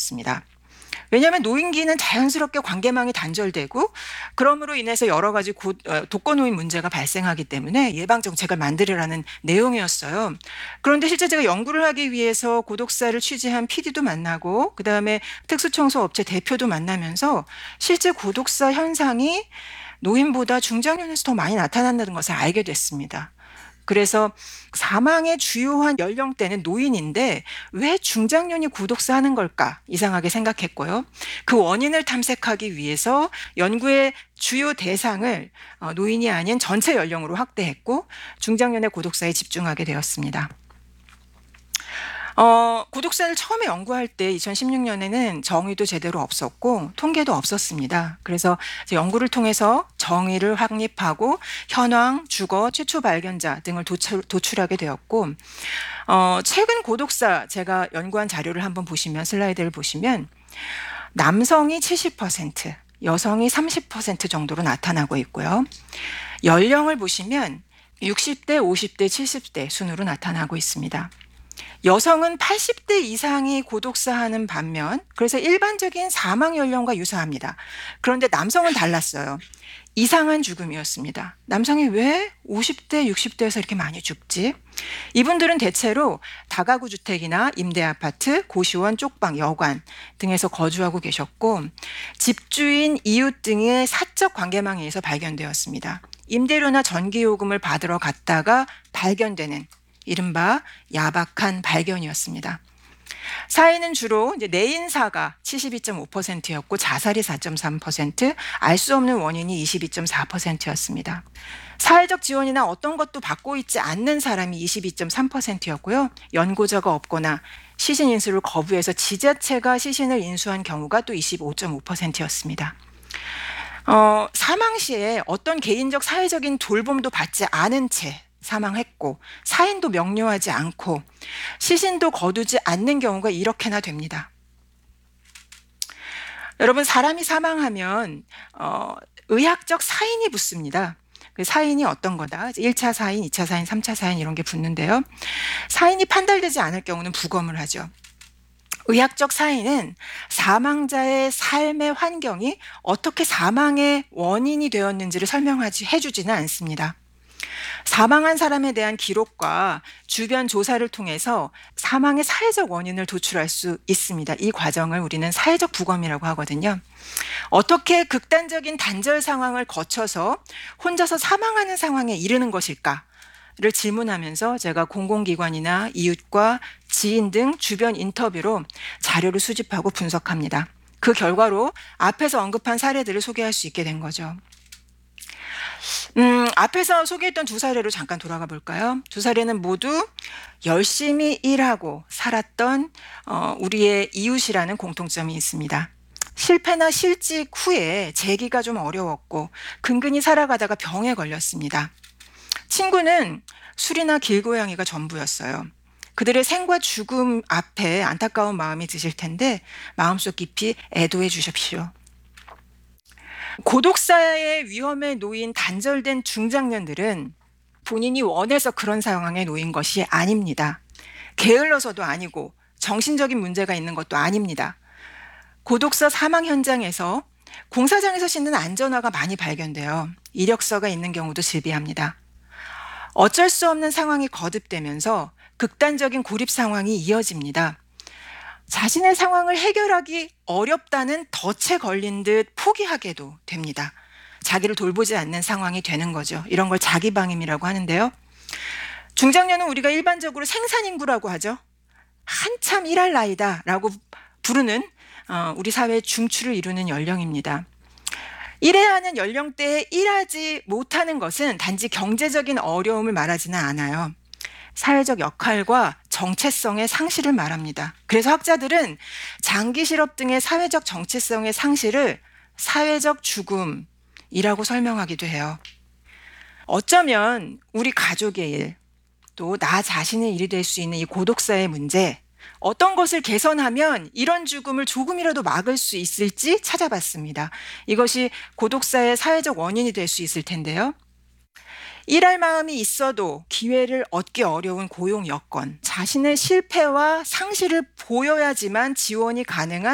되었습니다. 왜냐하면 노인기는 자연스럽게 관계망이 단절되고 그럼으로 인해서 여러 가지 독거노인 문제가 발생하기 때문에 예방 정책을 만들으라는 내용이었어요. 그런데 실제 제가 연구를 하기 위해서 고독사를 취재한 PD도 만나고 그다음에 특수청소업체 대표도 만나면서 실제 고독사 현상이 노인보다 중장년에서 더 많이 나타난다는 것을 알게 됐습니다. 그래서 사망의 주요한 연령대는 노인인데 왜 중장년이 고독사하는 걸까 이상하게 생각했고요. 그 원인을 탐색하기 위해서 연구의 주요 대상을 노인이 아닌 전체 연령으로 확대했고 중장년의 고독사에 집중하게 되었습니다. 고독사를 처음에 연구할 때 2016년에는 정의도 제대로 없었고 통계도 없었습니다. 그래서 연구를 통해서 정의를 확립하고 현황, 주거, 최초 발견자 등을 도출하게 되었고 최근 고독사 제가 연구한 자료를 한번 보시면 슬라이드를 보시면 남성이 70%, 여성이 30% 정도로 나타나고 있고요. 연령을 보시면 60대, 50대, 70대 순으로 나타나고 있습니다. 여성은 80대 이상이 고독사하는 반면 그래서 일반적인 사망 연령과 유사합니다. 그런데 남성은 달랐어요. 이상한 죽음이었습니다. 남성이 왜 50대, 60대에서 이렇게 많이 죽지? 이분들은 대체로 다가구 주택이나 임대 아파트, 고시원, 쪽방, 여관 등에서 거주하고 계셨고 집주인, 이웃 등의 사적 관계망에 의해서 발견되었습니다. 임대료나 전기요금을 받으러 갔다가 발견되는 이른바 야박한 발견이었습니다. 사인은 주로 이제 내인사가 72.5%였고 자살이 4.3%, 알 수 없는 원인이 22.4%였습니다. 사회적 지원이나 어떤 것도 받고 있지 않는 사람이 22.3%였고요. 연고자가 없거나 시신 인수를 거부해서 지자체가 시신을 인수한 경우가 또 25.5%였습니다. 사망 시에 어떤 개인적 사회적인 돌봄도 받지 않은 채 사망했고 사인도 명료하지 않고 시신도 거두지 않는 경우가 이렇게나 됩니다. 여러분 사람이 사망하면 의학적 사인이 붙습니다. 그 사인이 어떤 거다? 1차 사인, 2차 사인, 3차 사인 이런 게 붙는데요. 사인이 판단되지 않을 경우는 부검을 하죠. 의학적 사인은 사망자의 삶의 환경이 어떻게 사망의 원인이 되었는지를 해주지는 않습니다. 사망한 사람에 대한 기록과 주변 조사를 통해서 사망의 사회적 원인을 도출할 수 있습니다. 이 과정을 우리는 사회적 부검이라고 하거든요. 어떻게 극단적인 단절 상황을 거쳐서 혼자서 사망하는 상황에 이르는 것일까를 질문하면서 제가 공공기관이나 이웃과 지인 등 주변 인터뷰로 자료를 수집하고 분석합니다. 그 결과로 앞에서 언급한 사례들을 소개할 수 있게 된 거죠. 앞에서 소개했던 두 사례로 잠깐 돌아가 볼까요? 두 사례는 모두 열심히 일하고 살았던 우리의 이웃이라는 공통점이 있습니다. 실패나 실직 후에 재기가 좀 어려웠고 근근히 살아가다가 병에 걸렸습니다. 친구는 술이나 길고양이가 전부였어요. 그들의 생과 죽음 앞에 안타까운 마음이 드실 텐데 마음속 깊이 애도해 주십시오. 고독사의 위험에 놓인 단절된 중장년들은 본인이 원해서 그런 상황에 놓인 것이 아닙니다. 게을러서도 아니고 정신적인 문제가 있는 것도 아닙니다. 고독사 사망 현장에서 공사장에서 싣는 안전화가 많이 발견돼요. 이력서가 있는 경우도 즐비합니다. 어쩔 수 없는 상황이 거듭되면서 극단적인 고립 상황이 이어집니다. 자신의 상황을 해결하기 어렵다는 덫에 걸린 듯 포기하게도 됩니다. 자기를 돌보지 않는 상황이 되는 거죠. 이런 걸 자기방임이라고 하는데요. 중장년은 우리가 일반적으로 생산인구라고 하죠. 한참 일할 나이다라고 부르는 우리 사회의 중추를 이루는 연령입니다. 일해야 하는 연령대에 일하지 못하는 것은 단지 경제적인 어려움을 말하지는 않아요. 사회적 역할과 정체성의 상실을 말합니다. 그래서 학자들은 장기 실업 등의 사회적 정체성의 상실을 사회적 죽음이라고 설명하기도 해요. 어쩌면 우리 가족의 일, 또 나 자신의 일이 될 수 있는 이 고독사의 문제, 어떤 것을 개선하면 이런 죽음을 조금이라도 막을 수 있을지 찾아봤습니다. 이것이 고독사의 사회적 원인이 될 수 있을 텐데요. 일할 마음이 있어도 기회를 얻기 어려운 고용 여건, 자신의 실패와 상실을 보여야지만 지원이 가능한